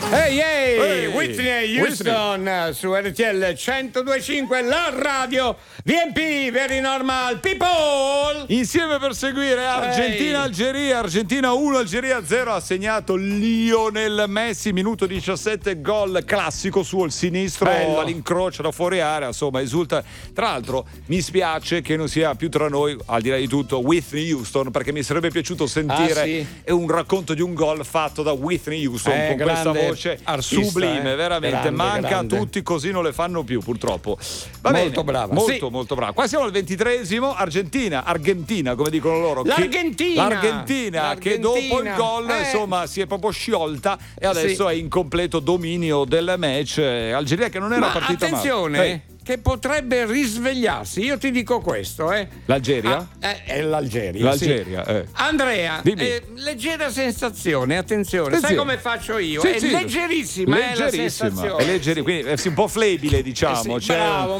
Ehi, ehi, Whitney Houston su RTL 102.5, la radio VMP, Very Normal People. Insieme per seguire Argentina-Algeria. Argentina 1, Algeria 0. Ha segnato Lionel Messi, minuto 17, gol classico sul sinistro. Bello. All'incrocio da fuori area, insomma esulta. Tra l'altro mi spiace che non sia più tra noi, al di là di tutto, Whitney Houston, perché mi sarebbe piaciuto sentire un racconto di un gol fatto da Whitney Houston con grande questa voce artista, sublime, veramente. Manca grande. a tutti, così non le fanno più, purtroppo. Va Molto bene, brava. molto brava. Qua siamo al 23esimo. Argentina, come dicono loro. L'Argentina che dopo il gol insomma si è proprio sciolta e adesso è in completo dominio del match. Algeria che non era partita male. Attenzione, che potrebbe risvegliarsi. Io ti dico questo, L'Algeria? È l'Algeria. L'Algeria, sì. Andrea, leggera sensazione, attenzione. Sai come faccio io? È leggerissima, la sensazione. È leggerissima, quindi è un po' flebile, diciamo. Bravo,